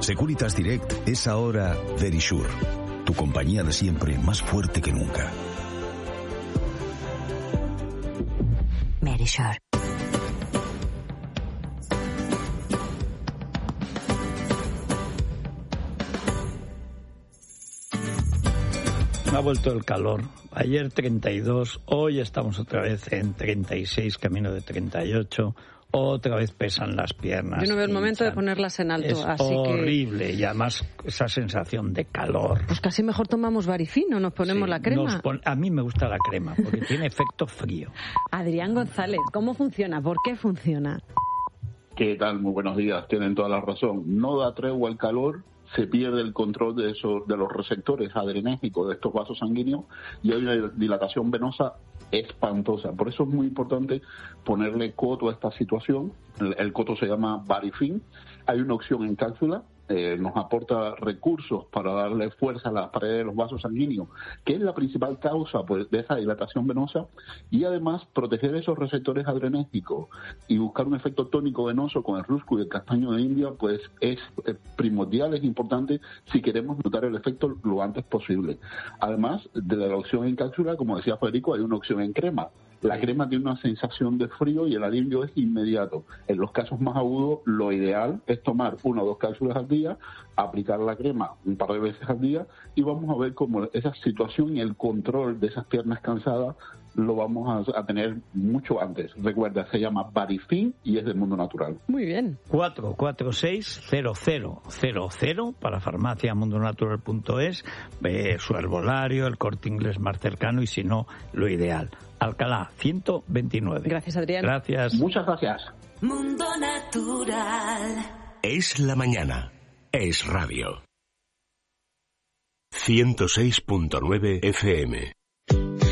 Securitas Direct es ahora Verisure, tu compañía de siempre más fuerte que nunca. Verisure. Ha vuelto el calor. Ayer 32, hoy estamos otra vez en 36, camino de 38. Otra vez pesan las piernas. Yo no veo el momento de ponerlas en alto. Es así horrible, y además esa sensación de calor. Pues casi mejor tomamos Barifin o nos ponemos la crema. A mí me gusta la crema porque tiene efecto frío. Adrián González, ¿cómo funciona? ¿Por qué funciona? ¿Qué tal? Muy buenos días. Tienen toda la razón. No da tregua el calor, se pierde el control de los receptores adrenérgicos de estos vasos sanguíneos y hay una dilatación venosa espantosa. Por eso es muy importante ponerle coto a esta situación. El coto se llama Barifin. Hay una opción en cápsula. Nos aporta recursos para darle fuerza a las paredes de los vasos sanguíneos, que es la principal causa pues, de esa dilatación venosa, y además proteger esos receptores adrenérgicos y buscar un efecto tónico venoso con el rusco y el castaño de India, pues es primordial, es importante si queremos notar el efecto lo antes posible. Además de la opción en cápsula, como decía Federico, hay una opción en crema. La crema tiene una sensación de frío y el alivio es inmediato. En los casos más agudos, lo ideal es tomar 1 o 2 cápsulas al día, aplicar la crema un par de veces al día y vamos a ver cómo esa situación y el control de esas piernas cansadas lo vamos a tener mucho antes. Recuerda, se llama Barifin y es del mundo natural. Muy bien. 446-0000 para farmaciamundonatural.es, su herbolario, el Corte Inglés más cercano y si no, lo ideal. Alcalá 129. Gracias, Adrián. Gracias. Muchas gracias. Mundo Natural. Es la mañana. Es radio. 106.9 FM.